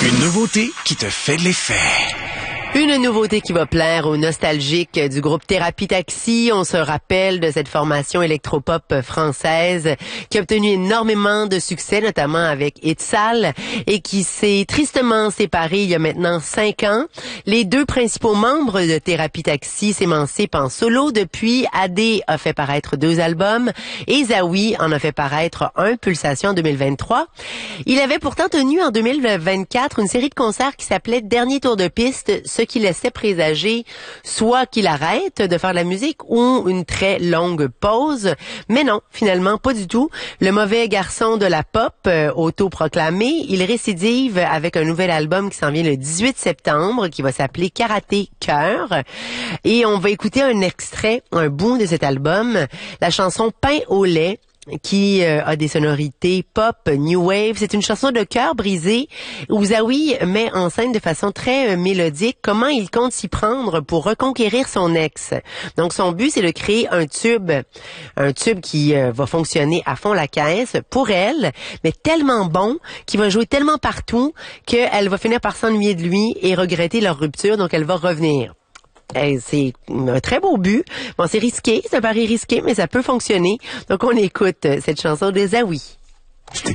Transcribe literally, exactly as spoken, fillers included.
Une nouveauté qui te fait de l'effet. Une nouveauté qui va plaire aux nostalgiques du groupe Thérapie Taxi. On se rappelle de cette formation électropop française qui a obtenu énormément de succès, notamment avec Itzal, et qui s'est tristement séparée il y a maintenant cinq ans. Les deux principaux membres de Thérapie Taxi s'émancipent en solo depuis. Adé a fait paraître deux albums et Zawi en a fait paraître un, Pulsation deux mille vingt-trois. Il avait pourtant tenu en deux mille vingt-quatre une série de concerts qui s'appelait Dernier tour de piste, ce qui laissait présager soit qu'il arrête de faire de la musique ou une très longue pause. Mais non, finalement, pas du tout. Le mauvais garçon de la pop, euh, autoproclamé, il récidive avec un nouvel album qui s'en vient le dix-huit septembre, qui va s'appeler Karaté Cœur. Et on va écouter un extrait, un bout de cet album, la chanson Pain au lait, qui euh, a des sonorités pop, new wave. C'est une chanson de cœur brisé où Zawi met en scène de façon très euh, mélodique comment il compte s'y prendre pour reconquérir son ex. Donc son but, c'est de créer un tube, un tube qui euh, va fonctionner à fond la caisse pour elle, mais tellement bon, qui va jouer tellement partout qu'elle va finir par s'ennuyer de lui et regretter leur rupture, donc elle va revenir. Hey, c'est un très beau but. Bon, c'est risqué, c'est un pari risqué, mais ça peut fonctionner. Donc, on écoute cette chanson de Zawi.